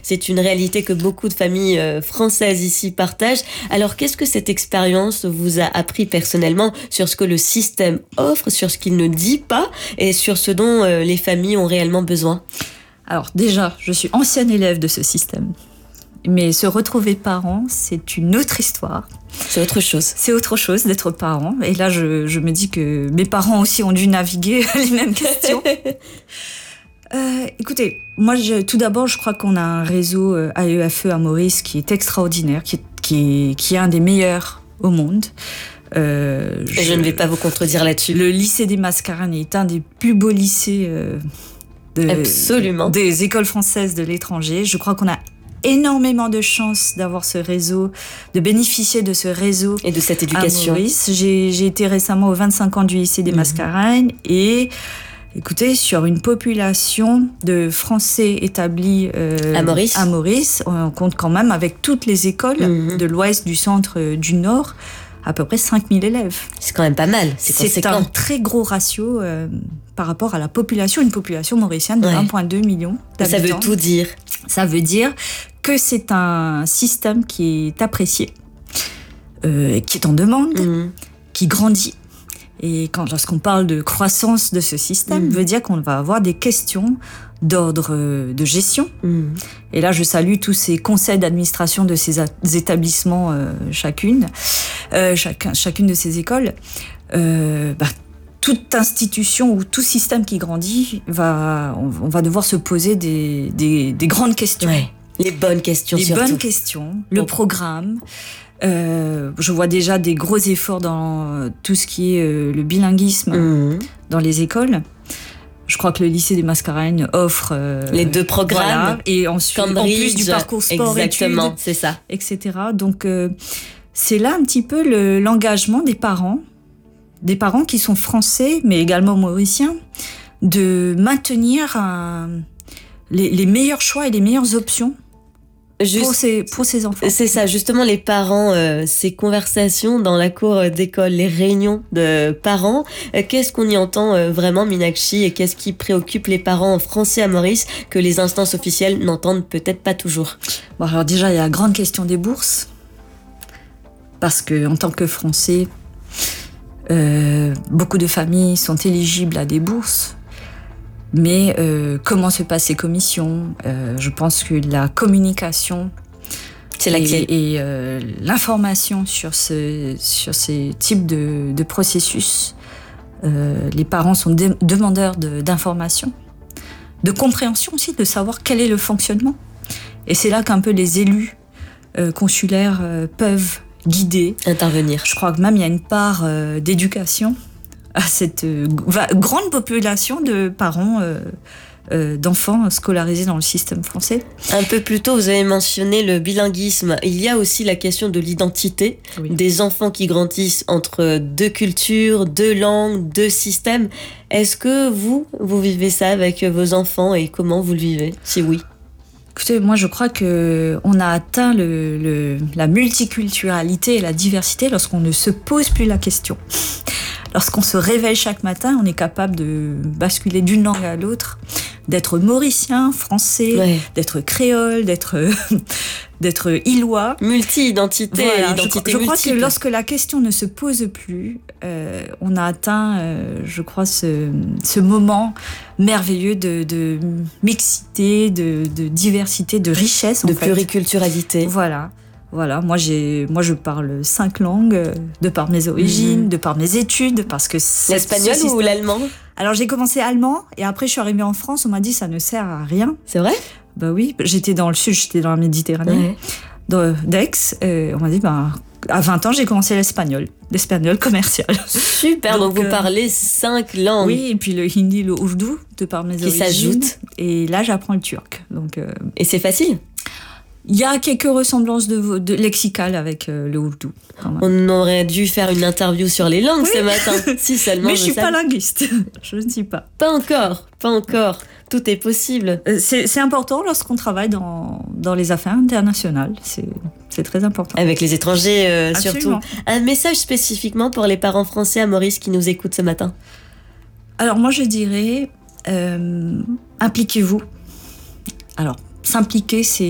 c'est une réalité que beaucoup de familles françaises ici partagent. Alors, qu'est-ce que cette expérience vous a appris personnellement sur ce que le système offre, sur ce qu'il ne dit pas et sur ce dont les familles ont réellement besoin? Alors déjà, je suis ancienne élève de ce système. Mais se retrouver parent, c'est une autre histoire. C'est autre chose. C'est autre chose d'être parent. Et là, je me dis que mes parents aussi ont dû naviguer les mêmes questions. Écoutez, moi, tout d'abord, je crois qu'on a un réseau AEFE à Maurice qui est extraordinaire, qui est un des meilleurs au monde. Je ne vais pas vous contredire là-dessus. Le lycée des Mascareignes est un des plus beaux lycées Absolument. Des écoles françaises de l'étranger. Je crois qu'on a énormément de chance d'avoir ce réseau, de bénéficier de ce réseau et de cette éducation. À Maurice. J'ai été récemment aux 25 ans du lycée des Mascareignes et écoutez, sur une population de Français établis à Maurice, on compte quand même avec toutes les écoles de l'Ouest, du Centre, du Nord, à peu près 5000 élèves. C'est quand même pas mal, c'est conséquent. Un très gros ratio par rapport à la population, une population mauricienne de 1,2 million d'habitants. Ça veut tout dire. Ça veut dire que c'est un système qui est apprécié, qui est en demande, qui grandit. Et lorsqu'on parle de croissance de ce système, veut dire qu'on va avoir des questions d'ordre de gestion. Et là, je salue tous ces conseils d'administration de ces établissements, chacune de ces écoles. Toute institution ou tout système qui grandit, on va devoir se poser des grandes questions. Ouais. Les bonnes questions, surtout. Les bonnes questions, le programme. Je vois déjà des gros efforts dans tout ce qui est le bilinguisme dans les écoles. Je crois que le lycée des Mascareignes offre les 2 programmes. Voilà, et ensuite, en plus du parcours sport-études, c'est ça. etc. Donc, c'est là un petit peu l'engagement des parents qui sont français, mais également mauriciens, de maintenir les meilleurs choix et les meilleures options pour ses enfants. C'est ça, justement, les parents, ces conversations dans la cour d'école, les réunions de parents, qu'est-ce qu'on y entend vraiment, Meenakshi, et qu'est-ce qui préoccupe les parents français à Maurice que les instances officielles n'entendent peut-être pas toujours? Bon, alors déjà, il y a la grande question des bourses, parce qu'en tant que Français, beaucoup de familles sont éligibles à des bourses. Mais comment se passent ces commissions? Je pense que la communication et l'information sur ces types de processus, les parents sont demandeurs d'informations, de compréhension aussi, de savoir quel est le fonctionnement. Et c'est là qu'un peu les élus consulaires peuvent guider, intervenir. Je crois que même il y a une part d'éducation à cette grande population de parents, d'enfants scolarisés dans le système français. Un peu plus tôt, vous avez mentionné le bilinguisme. Il y a aussi la question de l'identité des enfants qui grandissent entre 2 cultures, 2 langues, 2 systèmes. Est-ce que vous vivez ça avec vos enfants et comment vous le vivez, si oui? Écoutez, moi je crois qu'on a atteint la multiculturalité et la diversité lorsqu'on ne se pose plus la question. Lorsqu'on se réveille chaque matin, on est capable de basculer d'une langue à l'autre, d'être mauricien, français, d'être créole, d'être illois. Multi-identité, voilà, identité je crois multiple. que lorsque la question ne se pose plus, on a atteint, je crois, ce moment merveilleux de mixité, de diversité, de richesse, de pluriculturalité. Voilà, moi je parle 5 langues de par mes origines, de par mes études, parce que l'espagnol ou l'allemand? Alors j'ai commencé allemand et après je suis arrivée en France, on m'a dit ça ne sert à rien. C'est vrai? Bah oui, j'étais dans le sud, j'étais dans la Méditerranée, d'Aix, on m'a dit à 20 ans j'ai commencé l'espagnol commercial. Super, donc vous parlez 5 langues. Oui, et puis le hindi, le ourdou, de par mes origines. Qui s'ajoutent. Et là j'apprends le turc. Donc, et c'est facile? Il y a quelques ressemblances de lexicales avec le ourdou. On aurait dû faire une interview sur les langues ce matin. Si seulement. Mais je suis pas linguiste. Je ne suis pas. Pas encore. Tout est possible. C'est important lorsqu'on travaille dans les affaires internationales. C'est très important. Avec les étrangers surtout. Un message spécifiquement pour les parents français à Maurice qui nous écoutent ce matin? Alors moi je dirais, impliquez-vous. Alors, s'impliquer, c'est